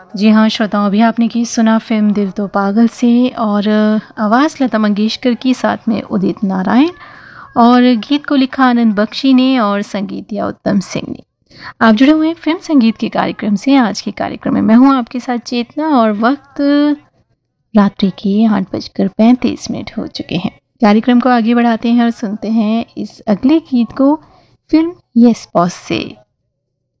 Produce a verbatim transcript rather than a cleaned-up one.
जी हाँ श्रोताओं, अभी आपने की सुना फिल्म दिल तो पागल से, और आवाज़ लता मंगेशकर की, साथ में उदित नारायण, और गीत को लिखा आनंद बख्शी ने और संगीत दिया उत्तम सिंह ने। आप जुड़े हुए हैं फिल्म संगीत के कार्यक्रम से। आज के कार्यक्रम में मैं हूँ आपके साथ चेतना, और वक्त रात्रि के आठ बजकर पैंतीस मिनट हो चुके हैं। कार्यक्रम को आगे बढ़ाते हैं और सुनते हैं इस अगले गीत को फिल्म यस बॉस से।